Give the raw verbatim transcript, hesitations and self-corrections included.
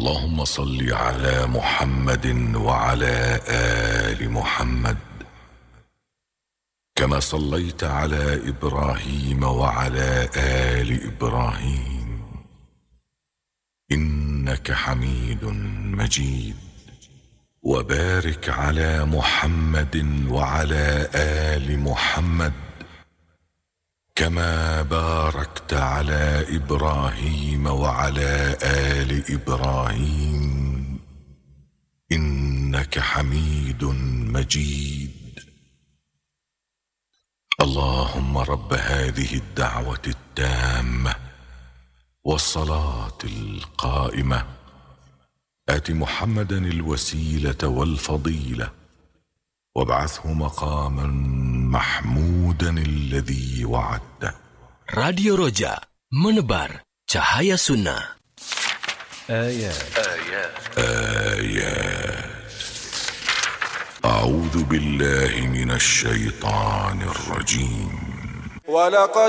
اللهم صل على محمد وعلى آل محمد كما صليت على إبراهيم وعلى آل إبراهيم إنك حميد مجيد. وبارك على محمد وعلى آل محمد كما باركت على إبراهيم وعلى آل إبراهيم إنك حميد مجيد. اللهم رب هذه الدعوة التامة والصلاة القائمة آت محمدا الوسيلة والفضيلة وابعثه مقاما محمودا الذي وعدته. Radio Roja, menebar cahaya sunnah. آيات آيات أعوذ بالله من الشيطان الرجيم. ولقد